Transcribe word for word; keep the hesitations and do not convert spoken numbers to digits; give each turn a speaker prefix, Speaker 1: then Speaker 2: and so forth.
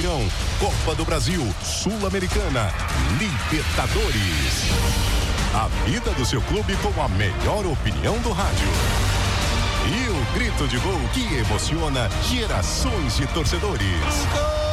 Speaker 1: Brasileirão, Copa do Brasil, Sul-Americana, Libertadores. A vida do seu clube com a melhor opinião do rádio. E o grito de gol que emociona gerações de torcedores.